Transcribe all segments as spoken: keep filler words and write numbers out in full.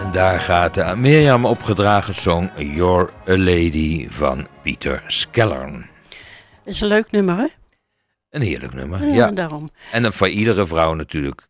En daar gaat de aan Mirjam opgedragen song You're a Lady van Peter Skellern. Is een leuk nummer, hè? Een heerlijk nummer, ja. ja. Daarom. En een, voor iedere vrouw natuurlijk.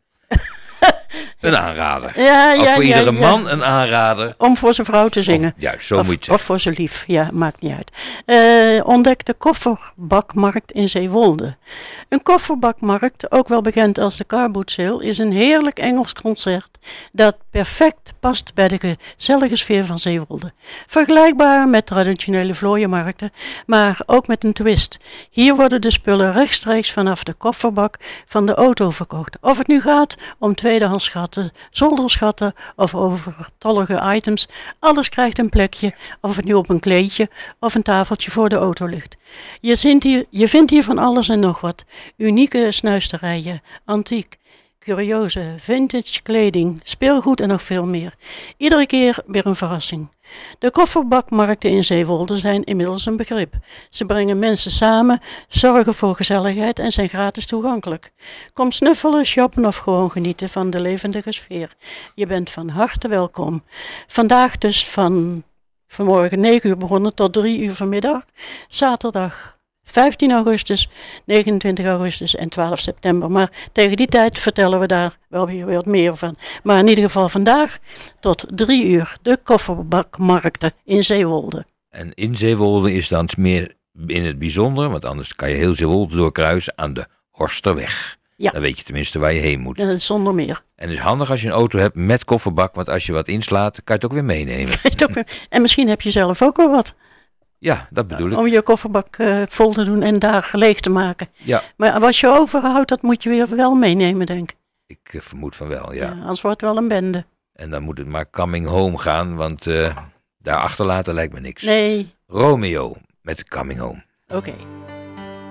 Een aanrader. Ja, ja, of voor ja, iedere ja. man een aanrader. Om voor zijn vrouw te zingen. Of, juist, zo of, moet je het of zeggen. voor zijn lief, ja, maakt niet uit. Uh, ontdek de kofferbakmarkt in Zeewolde. Een kofferbakmarkt, ook wel bekend als de Carboot Sale, is een heerlijk Engels concert dat perfect past bij de gezellige sfeer van Zeewolde. Vergelijkbaar met traditionele vlooienmarkten, maar ook met een twist. Hier worden de spullen rechtstreeks vanaf de kofferbak van de auto verkocht. Of het nu gaat om tweedehands schatten, zolderschatten of overtollige items, alles krijgt een plekje, of het nu op een kleedje of een tafeltje voor de auto ligt. Je, vindt hier, je vindt hier van alles en nog wat. Unieke snuisterijen, antiek, curieuze, vintage kleding, speelgoed en nog veel meer. Iedere keer weer een verrassing. De kofferbakmarkten in Zeewolde zijn inmiddels een begrip. Ze brengen mensen samen, zorgen voor gezelligheid en zijn gratis toegankelijk. Kom snuffelen, shoppen of gewoon genieten van de levendige sfeer. Je bent van harte welkom. Vandaag dus van vanmorgen negen uur begonnen tot drie uur vanmiddag. Zaterdag vijftien augustus, negenentwintig augustus en twaalf september. Maar tegen die tijd vertellen we daar wel weer wat meer van. Maar in ieder geval vandaag tot drie uur de kofferbakmarkten in Zeewolde. En in Zeewolde is dan meer in het bijzonder, want anders kan je heel Zeewolde doorkruisen aan de Horsterweg. Ja. Dan weet je tenminste waar je heen moet. Uh, zonder meer. En het is handig als je een auto hebt met kofferbak, want als je wat inslaat, kan je het ook weer meenemen. En misschien heb je zelf ook wel wat. Ja, dat bedoel ik. Om je kofferbak uh, vol te doen en daar leeg te maken. Ja. Maar wat je overhoudt, dat moet je weer wel meenemen, denk ik. Ik uh, vermoed van wel, ja. ja. Anders wordt het wel een bende. En dan moet het maar coming home gaan, want uh, daar achterlaten lijkt me niks. Nee. Romeo met coming home. Oké. Okay.